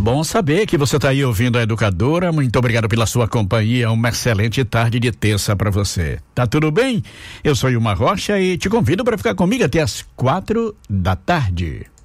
Bom saber que você está aí ouvindo a Educadora. Muito obrigado pela sua companhia. Uma excelente tarde de terça para você. Tá tudo bem? Eu sou Ilma Rocha e te convido para ficar comigo até as 4 da tarde.